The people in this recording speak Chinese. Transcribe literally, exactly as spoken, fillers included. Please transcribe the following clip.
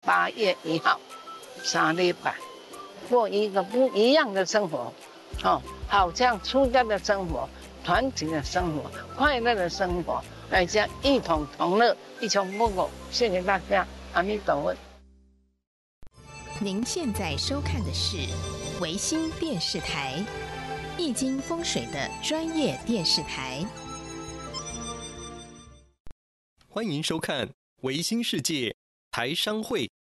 八月一号，三礼拜过一个不一样的生活，哦，好像出家的生活、团结的生活、快乐的生活，大家一同同乐，一穷不苟。谢谢大家，阿弥陀佛。 您现在收看的是维新电视台易经风水的专业电视台。 欢迎收看维新世界台商会